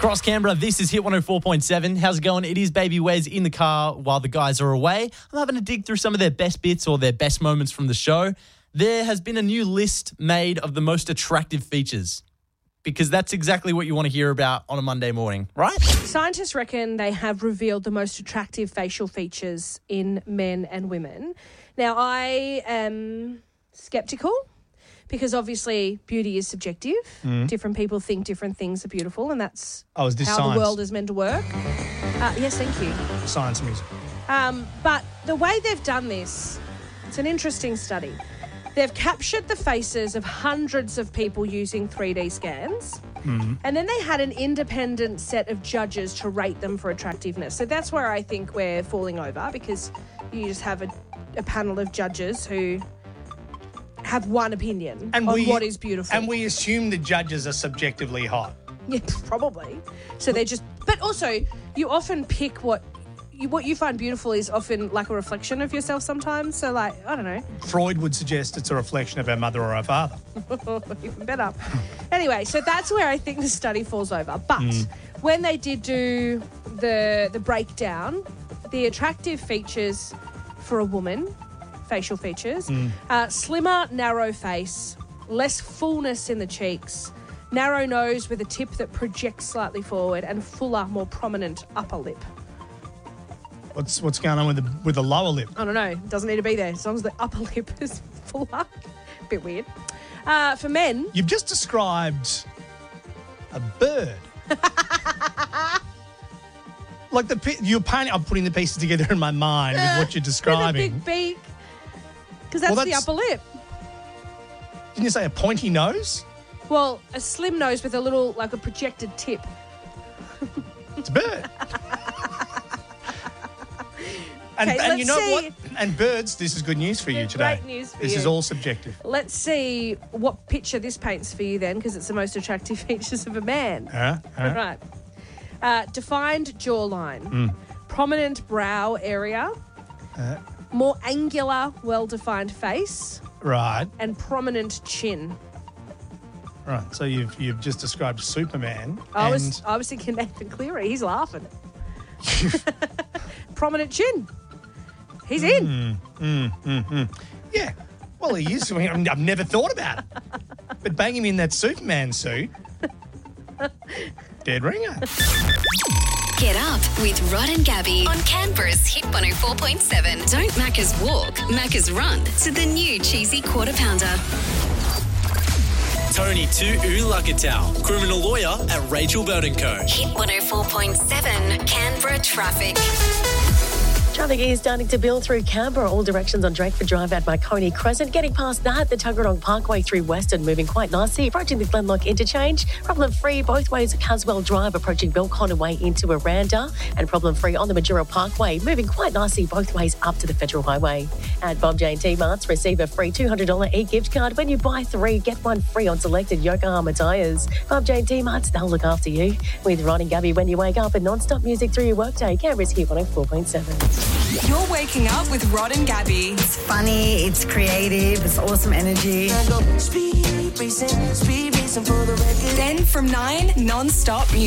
Across Canberra, this is Hit 104.7. How's it going? It is Baby Wes in the car while the guys are away. I'm having to dig through some of their best bits or their best moments from the show. There has been a new list made of the most attractive features, because that's exactly what you want to hear about on a Monday morning, right? Scientists reckon they have revealed the most attractive facial features in men and women. Now, I am sceptical because obviously beauty is subjective. Different people think different things are beautiful, and that's how the world is meant to work. Yes, thank you. Science music. But the way they've done this, it's an interesting study. They've captured the faces of hundreds of people using 3D scans, and then they had an independent set of judges to rate them for attractiveness. So that's where I think we're falling over, because you just have a panel of judges who have one opinion on what is beautiful. And we assume the judges are subjectively hot. Yeah, probably. So they just... But also, you often pick what you find beautiful is often like a reflection of yourself sometimes. So, like, I don't know. Freud would suggest it's a reflection of our mother or our father. Even better. Anyway, so that's where I think the study falls over. But when they did do the breakdown, the attractive features for a woman, facial features, slimmer, narrow face, less fullness in the cheeks, narrow nose with a tip that projects slightly forward, and fuller, more prominent upper lip. What's going on with the lower lip? I don't know. It doesn't need to be there as long as the upper lip is fuller. Bit weird. For men... You've just described a bird. Like you're painting... I'm putting the pieces together in my mind with what you're describing. With a big beak. Because that's the upper lip. Didn't you say a pointy nose? Well, a slim nose with a little, like a projected tip. It's a bird. And you know what? And birds, this is good news for you today. Great news for you. This is all subjective. Let's see what picture this paints for you then, because it's the most attractive features of a man. Right. Defined jawline. Prominent brow area. More angular, well-defined face. Right. And prominent chin. Right. So you've just described Superman. I was thinking Nathan Cleary. He's laughing. Prominent chin. He's in. Yeah. Well, he is. I've never thought about it. But bang him in that Superman suit. Dead ringer. Get up with Rod and Gabby on Canberra's Hit 104.7. Don't Macca's walk, Macca's run to the new cheesy quarter pounder. Tony Tu'ulakatau, criminal lawyer at Rachel Bird & Co. Hit 104.7 Canberra traffic. Traffic is starting to build through Canberra, all directions on Drakeford Drive at Marconi Crescent. Getting past that, the Tuggeranong Parkway through Western moving quite nicely. Approaching the Glenlock interchange. Problem-free both ways at Caswell Drive, approaching Belconnen Way into Aranda. And problem-free on the Majuro Parkway, moving quite nicely both ways up to the Federal Highway. At Bob J&T Marts, receive a free $200 e-gift card. When you buy 3, get 1 free on selected Yokohama tyres. Bob J&T Marts, they'll look after you. With Rod and Gabby when you wake up and non-stop music through your workday. Canberra's Hit 104.7. You're waking up with Rod and Gabby. It's funny, it's creative, it's awesome energy. Then from 9, non-stop music.